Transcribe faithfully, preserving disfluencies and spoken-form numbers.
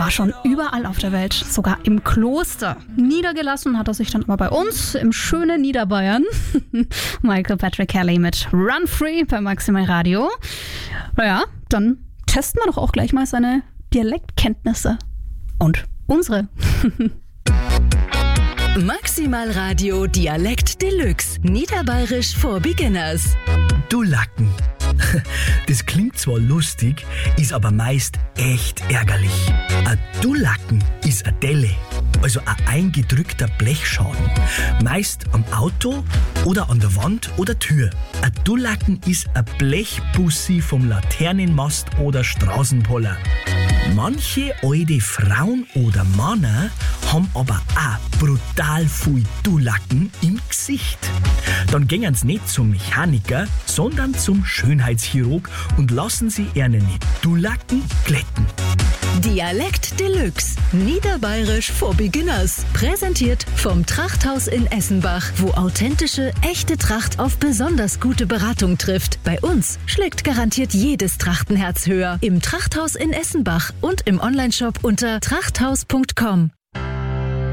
war schon überall auf der Welt, sogar im Kloster. Niedergelassen hat er sich dann aber bei uns im schönen Niederbayern. Michael Patrick Kelly mit Run Free bei Maximal Radio. Naja, dann testen wir doch auch gleich mal seine Dialektkenntnisse. Und unsere. Maximal Radio Dialekt Deluxe. Niederbayerisch for Beginners. Du Lacken. Das klingt zwar lustig, ist aber meist echt ärgerlich. Ein Dullacken ist eine Delle, also ein eingedrückter Blechschaden. Meist am Auto oder an der Wand oder Tür. Ein Dullacken ist ein Blechbussi vom Laternenmast oder Straßenpoller. Manche alte Frauen oder Männer haben aber auch brutal viel Dullacken im Gesicht. Dann gehen sie nicht zum Mechaniker, sondern zum Schönheitschirurg und lassen sie ihre Dullacken glätten. Dialekt Deluxe. Niederbayerisch for Beginners. Präsentiert vom Trachthaus in Essenbach, wo authentische, echte Tracht auf besonders gute Beratung trifft. Bei uns schlägt garantiert jedes Trachtenherz höher. Im Trachthaus in Essenbach und im Onlineshop unter trachthaus punkt com.